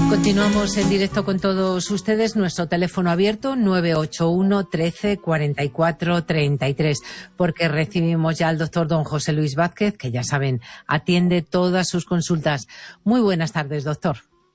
Continuamos en directo con todos ustedes. Nuestro teléfono abierto 981 13 44 33, porque recibimos ya al doctor don José Luis Vázquez, que ya saben, atiende todas sus consultas. Muy buenas tardes, doctor.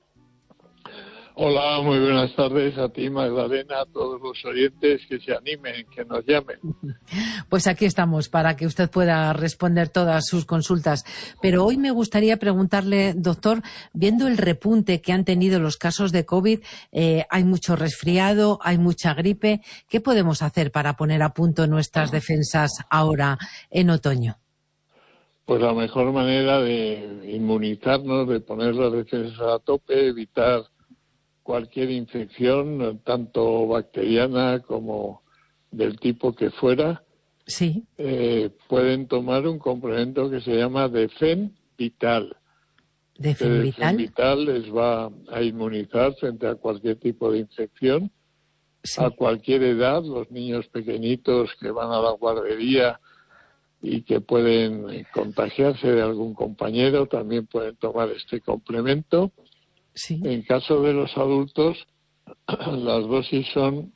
Hola, muy buenas tardes a ti, Magdalena, a todos los oyentes que se animen, que nos llamen. Pues aquí estamos para que usted pueda responder todas sus consultas. Pero hoy me gustaría preguntarle, doctor, viendo el repunte que han tenido los casos de COVID, hay mucho resfriado, hay mucha gripe. ¿Qué podemos hacer para poner a punto nuestras defensas ahora en otoño? Pues la mejor manera de inmunizarnos, de poner las defensas a tope, evitar cualquier infección, tanto bacteriana como del tipo que fuera, sí, pueden tomar un complemento que se llama Defenvital. Defenvital les va a inmunizar frente a cualquier tipo de infección, sí, a cualquier edad. Los niños pequeñitos que van a la guardería y que pueden contagiarse de algún compañero también pueden tomar este complemento. Sí. En caso de los adultos, las dosis son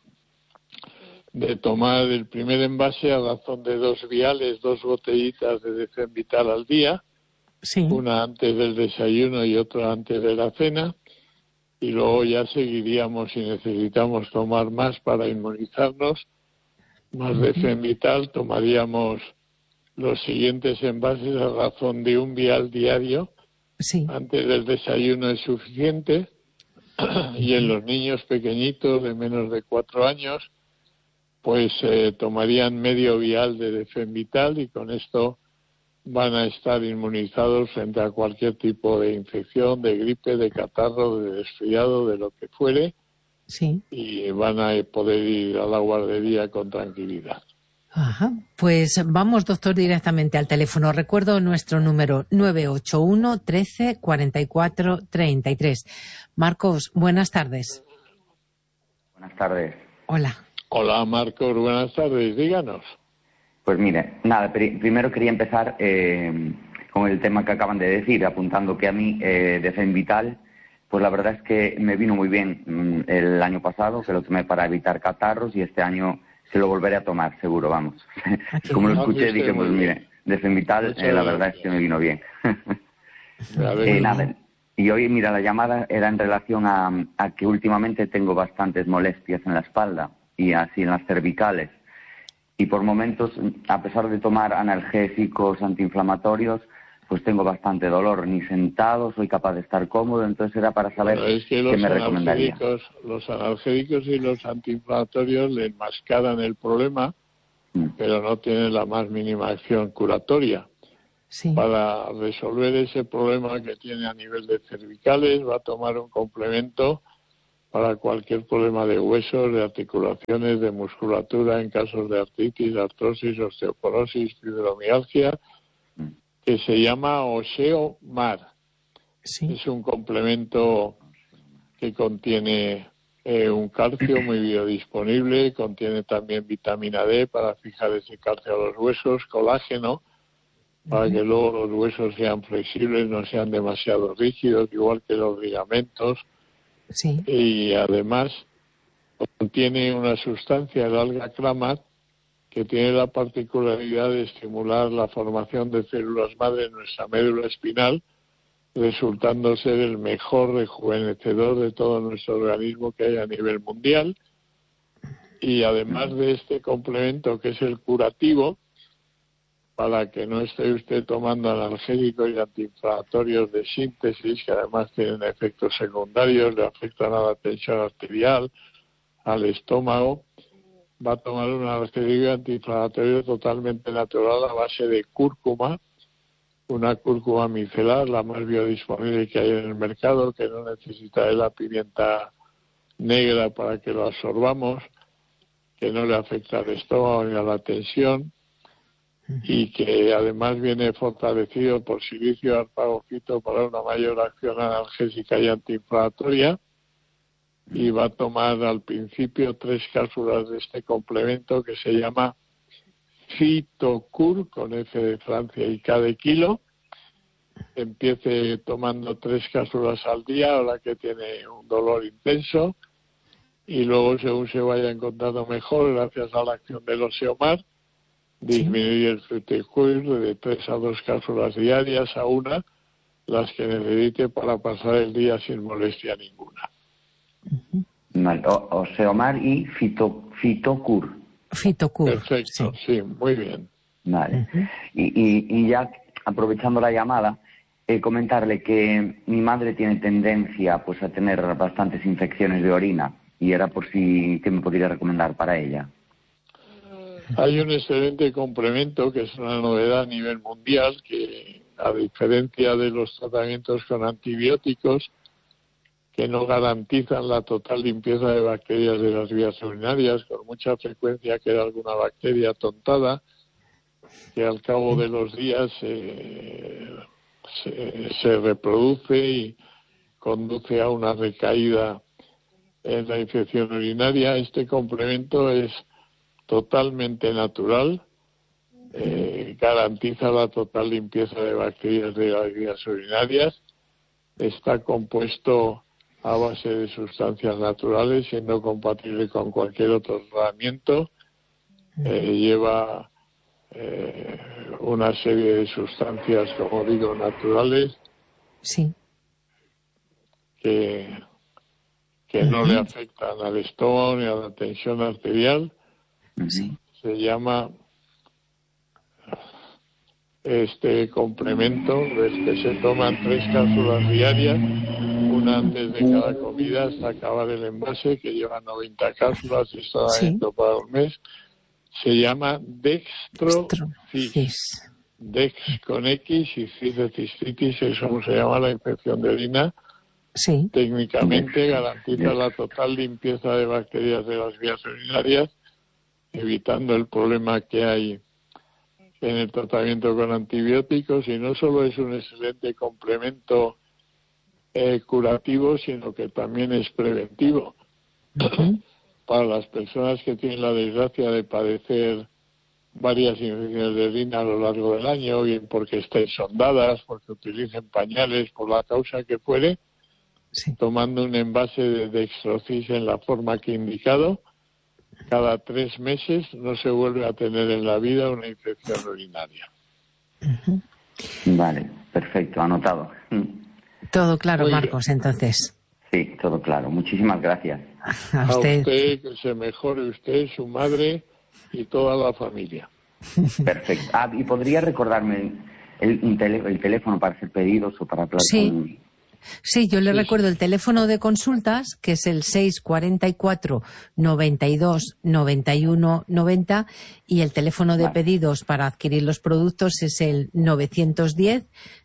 de tomar el primer envase a razón de 2 viales, 2 botellitas de Defenvital al día, sí, una antes del desayuno y otra antes de la cena, y luego ya seguiríamos si necesitamos tomar más para inmunizarnos, más Defenvital, tomaríamos los siguientes envases a razón de 1 vial diario. Sí. Antes del desayuno es suficiente, y en los niños pequeñitos de menos de 4 años pues tomarían medio vial de Defenvital y con esto van a estar inmunizados frente a cualquier tipo de infección, de gripe, de catarro, de resfriado, de lo que fuere, sí, y van a poder ir a la guardería con tranquilidad. Ajá. Pues vamos, doctor, directamente al teléfono. Recuerdo nuestro número 981 13 44 33. Marcos, buenas tardes. Buenas tardes. Hola. Hola, Marcos, buenas tardes. Díganos. Pues mire, nada, primero quería empezar con el tema que acaban de decir, apuntando que a mí Defenvital, pues la verdad es que me vino muy bien el año pasado, que lo tomé para evitar catarros, y este año se lo volveré a tomar, seguro, vamos. Como lo escuché, dije, pues mire, Defenvital, la verdad es que me vino bien. Nada, y hoy, mira, la llamada era en relación a que últimamente tengo bastantes molestias en la espalda y así en las cervicales. Y por momentos, a pesar de tomar analgésicos antiinflamatorios, pues tengo bastante dolor. Ni sentado soy capaz de estar cómodo, entonces era para saber qué me recomendaría. Los analgésicos y los antiinflamatorios le enmascaran el problema, pero no tienen la más mínima acción curatoria. Sí. Para resolver ese problema que tiene a nivel de cervicales, va a tomar un complemento para cualquier problema de huesos, de articulaciones, de musculatura, en casos de artritis, artrosis, osteoporosis, fibromialgia, que se llama Osteomar. Sí. Es un complemento que contiene un calcio muy biodisponible, contiene también vitamina D para fijar ese calcio a los huesos, colágeno, para que luego los huesos sean flexibles, no sean demasiado rígidos, igual que los ligamentos. Sí. Y además contiene una sustancia, el alga-clamat, que tiene la particularidad de estimular la formación de células madre en nuestra médula espinal, resultando ser el mejor rejuvenecedor de todo nuestro organismo que hay a nivel mundial. Y además de este complemento, que es el curativo, para que no esté usted tomando analgésicos y antiinflamatorios de síntesis, que además tienen efectos secundarios, le afectan a la tensión arterial, al estómago, va a tomar un analgésico antiinflamatorio totalmente natural a base de cúrcuma, una cúrcuma micelar, la más biodisponible que hay en el mercado, que no necesita de la pimienta negra para que lo absorbamos, que no le afecta al estómago ni a la tensión, y que además viene fortalecido por silicio alpagofito para una mayor acción analgésica y antiinflamatoria, y va a tomar al principio 3 cápsulas de este complemento que se llama Cytocur, con F de Francia y K de kilo, empiece tomando 3 cápsulas al día, ahora que tiene un dolor intenso, y luego, según se vaya encontrando mejor, gracias a la acción del Osteomar, disminuir el Fruticour de 3 a 2 cápsulas diarias a una, las que necesite para pasar el día sin molestia ninguna. Vale. Osteomar y Fitocur. Fitocur. Perfecto, sí, muy bien. Vale. Y ya, aprovechando la llamada, comentarle que mi madre tiene tendencia pues a tener bastantes infecciones de orina, y era por si, ¿qué me podría recomendar para ella? Hay un excelente complemento que es una novedad a nivel mundial, que a diferencia de los tratamientos con antibióticos, que no garantizan la total limpieza de bacterias de las vías urinarias, con mucha frecuencia queda alguna bacteria tontada, que al cabo de los días se reproduce y conduce a una recaída en la infección urinaria. Este complemento es totalmente natural, garantiza la total limpieza de bacterias de las vías urinarias, está compuesto a base de sustancias naturales, siendo compatible con cualquier otro tratamiento, lleva una serie de sustancias, como digo, naturales, que no le afectan al estómago ni a la tensión arterial. Se llama este complemento, que se toman 3 cápsulas diarias, una antes de cada comida hasta acabar el envase, que lleva 90 cápsulas y está dentro para un mes. Se llama Dextrofis. Dex con X y cis de cistitis, es como se llama la infección de orina. Técnicamente garantiza la total limpieza de bacterias de las vías urinarias, evitando el problema que hay en el tratamiento con antibióticos, y no solo es un excelente complemento curativo, sino que también es preventivo. Para las personas que tienen la desgracia de padecer varias infecciones de orina a lo largo del año, bien porque estén sondadas, porque utilicen pañales, por la causa que fuere, tomando un envase de Dextrofis en la forma que he indicado, cada 3 meses no se vuelve a tener en la vida una infección urinaria. Vale, perfecto, anotado. Todo claro, muy Marcos, bien. Entonces. Sí, todo claro. Muchísimas gracias. A usted, que se mejore usted, su madre y toda la familia. Perfecto. Y ¿podría recordarme el teléfono para hacer pedidos o para hablar con... Sí, yo le recuerdo el teléfono de consultas, que es el 644 92 91 90, y el teléfono de pedidos para adquirir los productos es el 910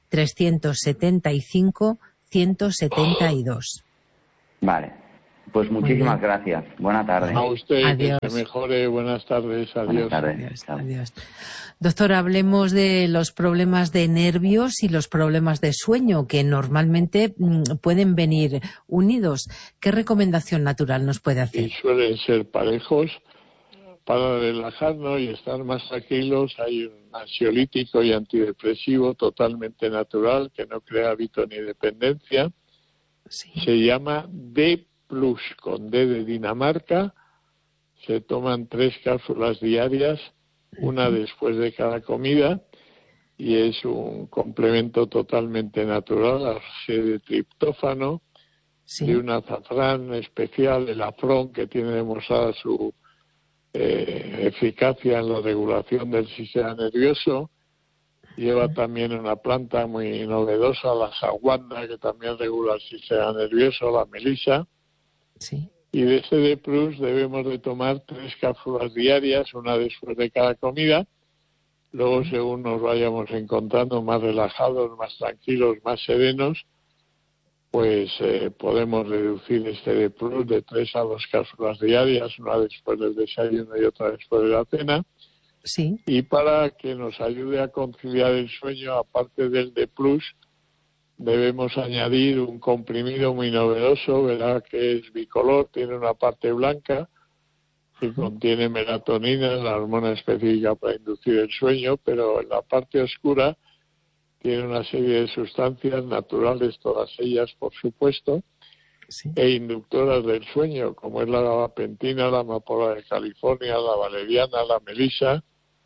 375 172. Vale, pues muchísimas gracias. Buena tarde. A usted, adiós. Que se mejore. Buenas tardes. Adiós. Buenas tardes. Adiós. Doctor, hablemos de los problemas de nervios y los problemas de sueño, que normalmente pueden venir unidos. ¿Qué recomendación natural nos puede hacer? Y suelen ser parejos. Para relajarnos y estar más tranquilos, hay un ansiolítico y antidepresivo totalmente natural que no crea hábito ni dependencia. Se llama D+, con D de Dinamarca. Se toman 3 cápsulas diarias, una después de cada comida, y es un complemento totalmente natural a base de triptófano, de un azafrán especial, el afrón, que tiene demostrada su eficacia en la regulación del sistema nervioso. Lleva también una planta muy novedosa, la saguanda, que también regula el sistema nervioso, la melisa. Y de ese D+, debemos de tomar 3 cápsulas diarias, una después de cada comida. Luego, según nos vayamos encontrando más relajados, más tranquilos, más serenos, pues podemos reducir este D+ de 3 a 2 cápsulas diarias, una después del desayuno y otra después de la cena. Y para que nos ayude a conciliar el sueño, aparte del D+, debemos añadir un comprimido muy novedoso, verá que es bicolor, tiene una parte blanca que contiene melatonina, la hormona específica para inducir el sueño, pero en la parte oscura tiene una serie de sustancias naturales, todas ellas, por supuesto, e inductoras del sueño, como es la gabapentina, la amapola de California, la valeriana, la melisa.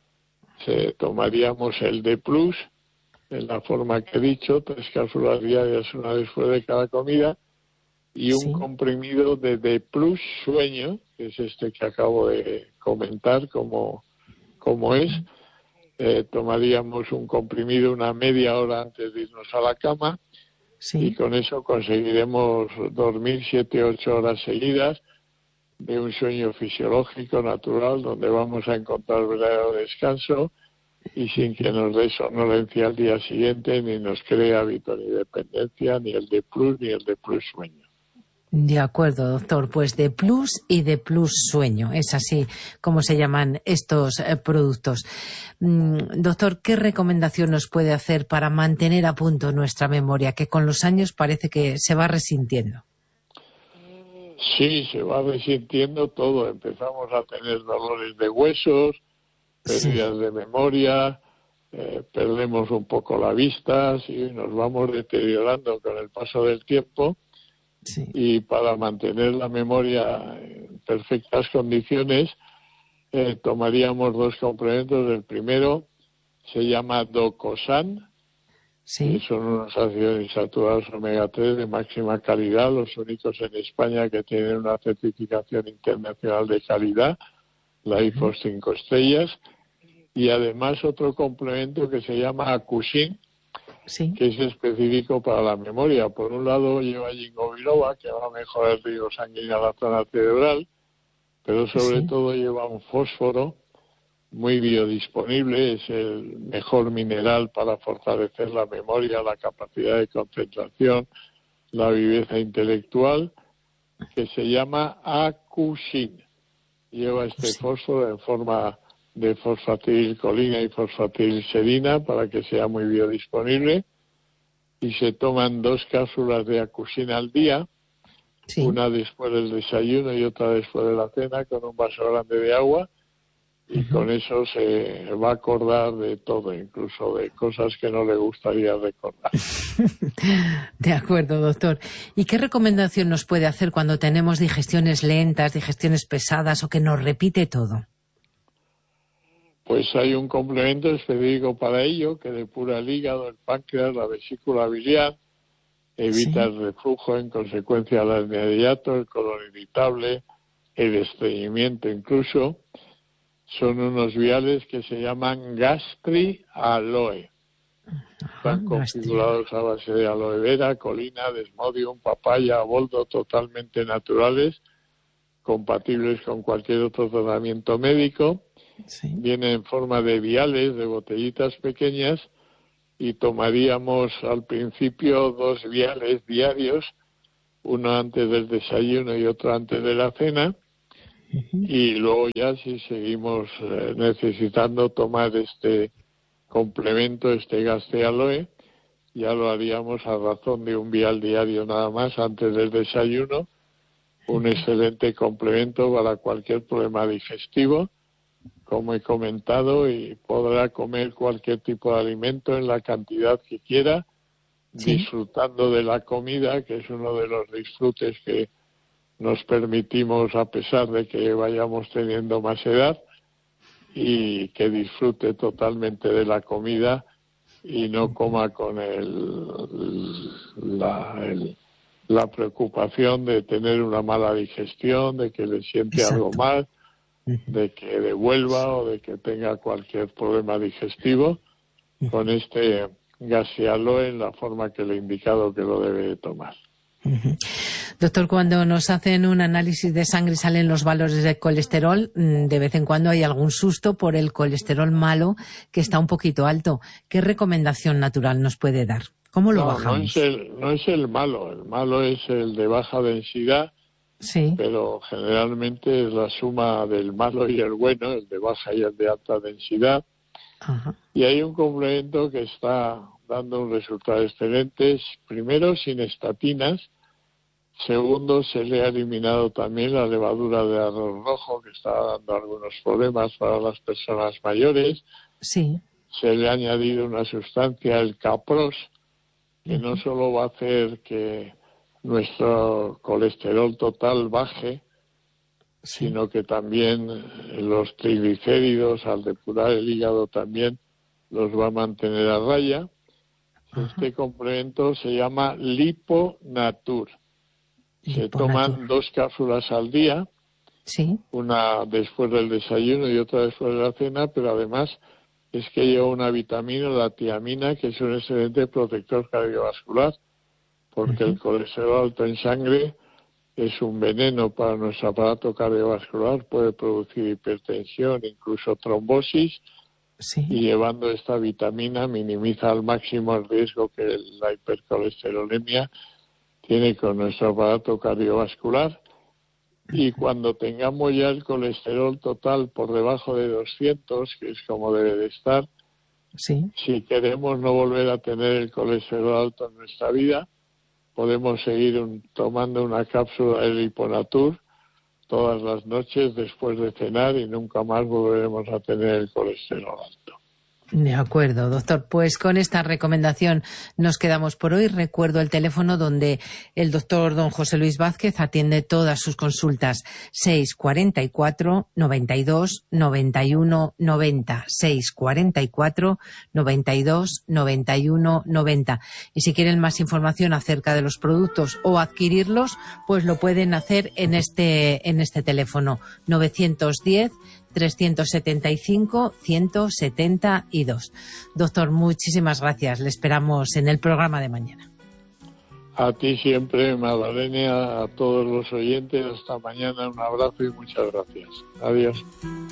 Tomaríamos el D+, en la forma que he dicho, 3 cápsulas diarias, una después de cada comida, y un comprimido de D+ sueño, que es este que acabo de comentar, como es. Tomaríamos un comprimido una media hora antes de irnos a la cama, y con eso conseguiremos dormir 7-8 horas seguidas de un sueño fisiológico, natural, donde vamos a encontrar verdadero descanso y sin que nos dé somnolencia al día siguiente, ni nos cree hábito ni dependencia, ni el D+ ni el D+ sueño. De acuerdo, doctor. Pues D+ y D+ sueño. Es así como se llaman estos productos. Doctor, ¿qué recomendación nos puede hacer para mantener a punto nuestra memoria, que con los años parece que se va resintiendo? Sí, se va resintiendo todo. Empezamos a tener dolores de huesos, pérdidas de memoria, perdemos un poco la vista, nos vamos deteriorando con el paso del tiempo. Y para mantener la memoria en perfectas condiciones, tomaríamos 2 complementos. El primero se llama Docosan, que son unos ácidos insaturados omega 3 de máxima calidad, los únicos en España que tienen una certificación internacional de calidad, la IFOS 5 estrellas, y además otro complemento que se llama Acusin, que es específico para la memoria. Por un lado lleva ginkgo biloba, que va a mejorar el riego sanguíneo a la zona cerebral, pero sobre todo lleva un fósforo muy biodisponible, es el mejor mineral para fortalecer la memoria, la capacidad de concentración, la viveza intelectual, que se llama Acusin. Lleva este fósforo en forma de fosfatilcolina y fosfatilserina para que sea muy biodisponible, y se toman 2 cápsulas de Acusin al día, una después del desayuno y otra después de la cena, con un vaso grande de agua, y con eso se va a acordar de todo, incluso de cosas que no le gustaría recordar. De acuerdo, doctor. ¿Y qué recomendación nos puede hacer cuando tenemos digestiones lentas, digestiones pesadas o que nos repite todo? Pues hay un complemento específico para ello que depura el hígado, el páncreas, la vesícula biliar, evita el reflujo en consecuencia de la hernia de hiato, el colon irritable, el estreñimiento incluso. Son unos viales que se llaman Gastri Aloe. Están configurados a base de aloe vera, colina, desmodium, papaya, boldo, totalmente naturales, compatibles con cualquier otro tratamiento médico. Viene en forma de viales, de botellitas pequeñas, y tomaríamos al principio 2 viales diarios, uno antes del desayuno y otro antes de la cena, y luego ya si seguimos necesitando tomar este complemento, este Gastri Aloe, ya lo haríamos a razón de 1 vial diario nada más antes del desayuno, un excelente complemento para cualquier problema digestivo, como he comentado, y podrá comer cualquier tipo de alimento en la cantidad que quiera, disfrutando de la comida, que es uno de los disfrutes que nos permitimos a pesar de que vayamos teniendo más edad, y que disfrute totalmente de la comida y no coma con la preocupación de tener una mala digestión, de que le siente algo mal, de que devuelva o de que tenga cualquier problema digestivo. Con este Gastri Aloe en la forma que le he indicado que lo debe de tomar. Doctor, cuando nos hacen un análisis de sangre y salen los valores de colesterol, de vez en cuando hay algún susto por el colesterol malo que está un poquito alto. ¿Qué recomendación natural nos puede dar? ¿Cómo lo bajamos? No es el malo es el de baja densidad, pero generalmente es la suma del malo y el bueno, el de baja y el de alta densidad. Y hay un complemento que está dando un resultado excelente. Primero, sin estatinas. Segundo, se le ha eliminado también la levadura de arroz rojo, que está dando algunos problemas para las personas mayores. se le ha añadido una sustancia, el Capros, que no solo va a hacer que nuestro colesterol total baje, sino que también los triglicéridos, al depurar el hígado, también los va a mantener a raya. Este complemento se llama Liponatur. Se toman 2 cápsulas al día, una después del desayuno y otra después de la cena, pero además es que lleva una vitamina, la tiamina, que es un excelente protector cardiovascular, porque el colesterol alto en sangre es un veneno para nuestro aparato cardiovascular, puede producir hipertensión, incluso trombosis, y llevando esta vitamina minimiza al máximo el riesgo que la hipercolesterolemia tiene con nuestro aparato cardiovascular. Y cuando tengamos ya el colesterol total por debajo de 200, que es como debe de estar, si queremos no volver a tener el colesterol alto en nuestra vida, podemos seguir tomando una cápsula de Liponatur todas las noches después de cenar y nunca más volveremos a tener el colesterol alto. De acuerdo, doctor. Pues con esta recomendación nos quedamos por hoy. Recuerdo el teléfono donde el doctor don José Luis Vázquez atiende todas sus consultas. 644 92 91 90. 644 92 91 90. Y si quieren más información acerca de los productos o adquirirlos, pues lo pueden hacer en este teléfono 910 375 172. Doctor, muchísimas gracias. Le esperamos en el programa de mañana. A ti siempre, Madalena, a todos los oyentes. Hasta mañana. Un abrazo y muchas gracias. Adiós.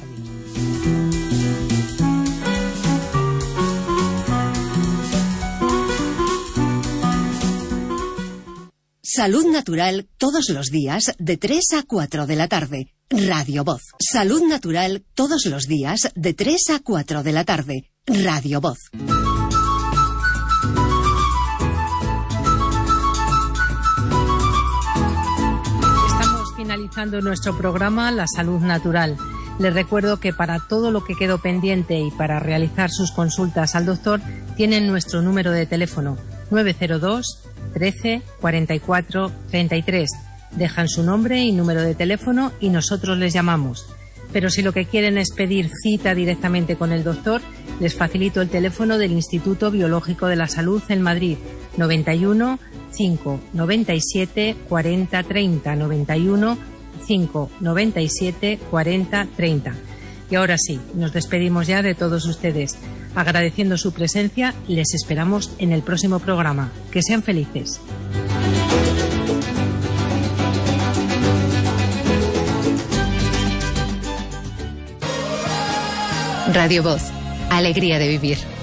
Salud Natural todos los días de 3 a 4 de la tarde. Radio Voz. Salud Natural todos los días de 3 a 4 de la tarde. Radio Voz. Estamos finalizando nuestro programa La Salud Natural. Les recuerdo que para todo lo que quedó pendiente y para realizar sus consultas al doctor, tienen nuestro número de teléfono 902 13 44 33. Dejan su nombre y número de teléfono y nosotros les llamamos. Pero si lo que quieren es pedir cita directamente con el doctor, les facilito el teléfono del Instituto Biológico de la Salud en Madrid, 91 5 97 40 30, 91 5 97 40 30. Y ahora sí, nos despedimos ya de todos ustedes. Agradeciendo su presencia, les esperamos en el próximo programa. Que sean felices. Radio Voz, alegría de vivir.